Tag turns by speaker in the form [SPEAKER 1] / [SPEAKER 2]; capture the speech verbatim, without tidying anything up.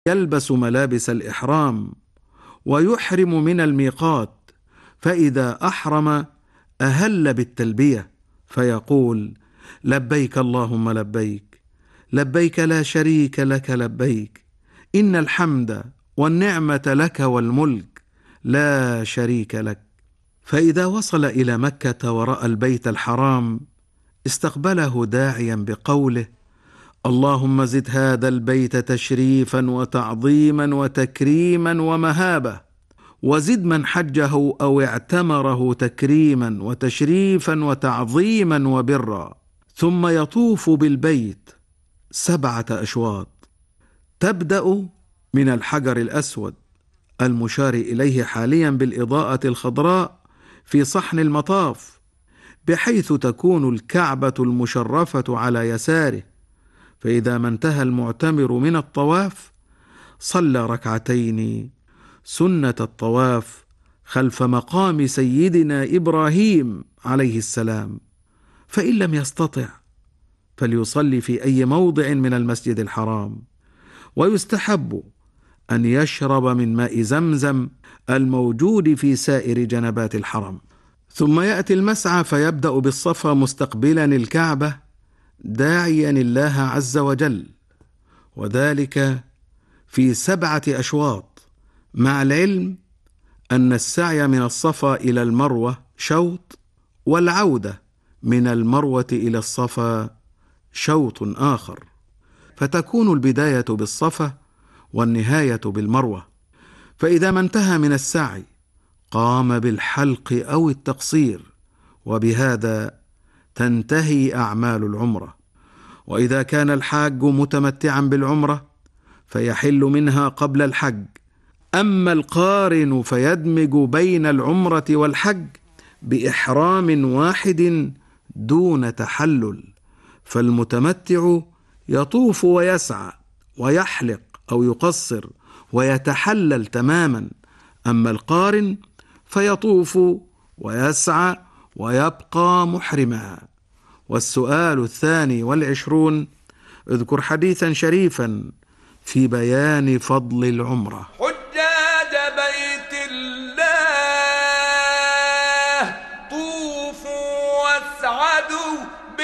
[SPEAKER 1] يلبس ملابس الإحرام ويحرم من الميقات، فإذا أحرم أهل بالتلبية فيقول: لبيك اللهم لبيك، لبيك لا شريك لك لبيك، إن الحمد والنعمة لك والملك لا شريك لك. فإذا وصل إلى مكة ورأى البيت الحرام استقبله داعيا بقوله: اللهم زد هذا البيت تشريفا وتعظيما وتكريما ومهابة، وزد من حجه أو اعتمره تكريما وتشريفا وتعظيما وبرا. ثم يطوف بالبيت سبعة أشواط، تبدأ من الحجر الأسود المشار إليه حاليا بالإضاءة الخضراء في صحن المطاف، بحيث تكون الكعبة المشرفة على يساره. فإذا ما انتهى المعتمر من الطواف صلى ركعتين سنة الطواف خلف مقام سيدنا إبراهيم عليه السلام. فإن لم يستطع فليصلي في أي موضع من المسجد الحرام، ويستحب أن يشرب من ماء زمزم الموجود في سائر جنبات الحرم. ثم يأتي المسعى فيبدأ بالصفا مستقبلا الكعبة داعيا الله عز وجل، وذلك في سبعة أشواط، مع العلم أن السعي من الصفا إلى المروة شوط، والعودة من المروة إلى الصفا شوط آخر، فتكون البداية بالصفا والنهاية بالمروة. فإذا ما انتهى من السعي قام بالحلق أو التقصير، وبهذا تنتهي أعمال العمرة. وإذا كان الحاج متمتعا بالعمرة فيحل منها قبل الحج. أما القارن فيدمج بين العمرة والحج بإحرام واحد دون تحلل، فالمتمتع يطوف ويسعى ويحلق أو يقصر ويتحلل تماما، أما القارن فيطوف ويسعى ويبقى محرما. والسؤال الثاني والعشرون: اذكر حديثا شريفا في بيان فضل العمرة.